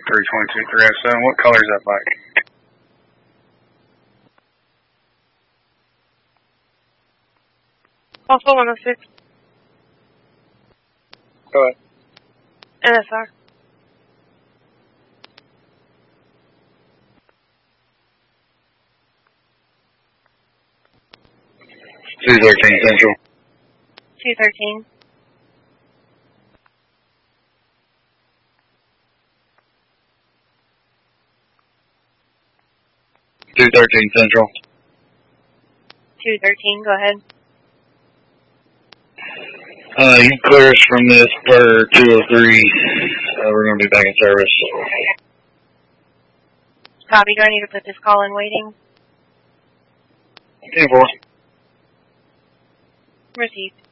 322-307. What color is that bike? Also 106. Go ahead. NSR. $213 Central. 213. $213 Central. 213, go ahead. You can clear us from this per 203. We're going to be back in service. Copy, do I need to put this call in waiting? 10-4. Received.